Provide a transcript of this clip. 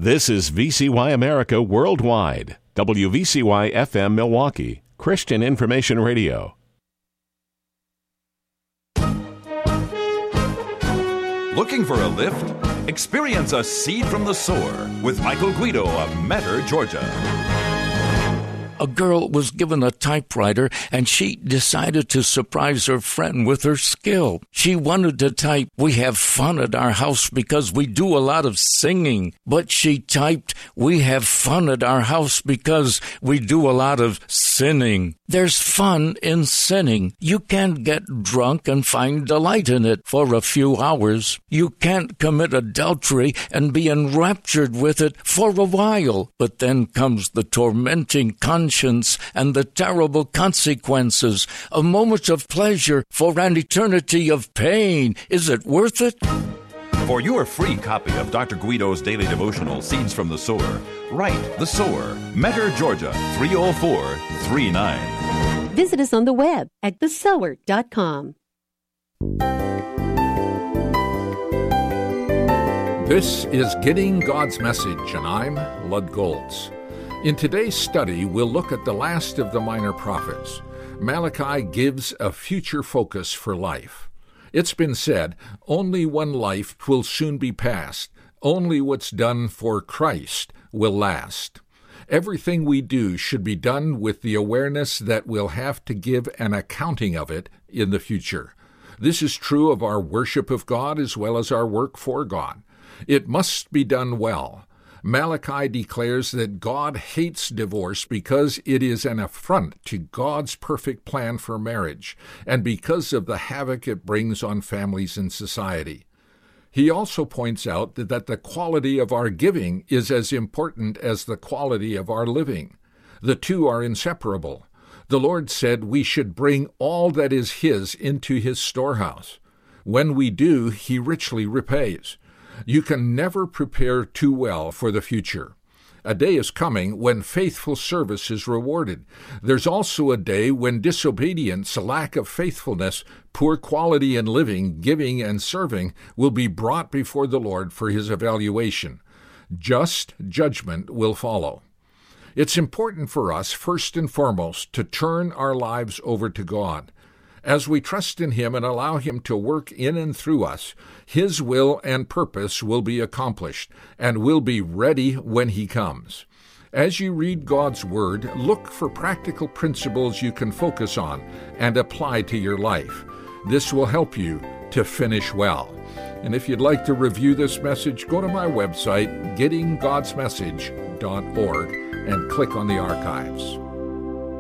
This is VCY America Worldwide, WVCY FM Milwaukee, Christian Information Radio. Looking for a lift? Experience a seed from the sower with Michael Guido of Metter, Georgia. A girl was given a typewriter, and she decided to surprise her friend with her skill. She wanted to type, "We have fun at our house because we do a lot of singing." But she typed, "We have fun at our house because we do a lot of sinning." There's fun in sinning. You can't get drunk and find delight in it for a few hours. You can't commit adultery and be enraptured with it for a while. But then comes the tormenting conscience and the terrible consequences. A moment of pleasure for an eternity of pain. Is it worth it? For your free copy of Dr. Guido's daily devotional, Seeds from the Sower, write The Sower, Metter, Georgia, 30439. Visit us on the web at thesower.com. This is Getting God's Message, and I'm Lud Goltz. In today's study, we'll look at the last of the minor prophets. Malachi gives a future focus for life. It's been said, only one life will soon be past. Only what's done for Christ will last. Everything we do should be done with the awareness that we'll have to give an accounting of it in the future. This is true of our worship of God as well as our work for God. It must be done well. Malachi declares that God hates divorce because it is an affront to God's perfect plan for marriage and because of the havoc it brings on families and society. He also points out that the quality of our giving is as important as the quality of our living. The two are inseparable. The Lord said we should bring all that is His into His storehouse. When we do, He richly repays. You can never prepare too well for the future. A day is coming when faithful service is rewarded. There's also a day when disobedience, lack of faithfulness, poor quality in living, giving, and serving will be brought before the Lord for His evaluation. Just judgment will follow. It's important for us, first and foremost, to turn our lives over to God. As we trust in Him and allow Him to work in and through us, His will and purpose will be accomplished, and we'll be ready when He comes. As you read God's Word, look for practical principles you can focus on and apply to your life. This will help you to finish well. And if you'd like to review this message, go to my website, gettinggodsmessage.org, and click on the archives.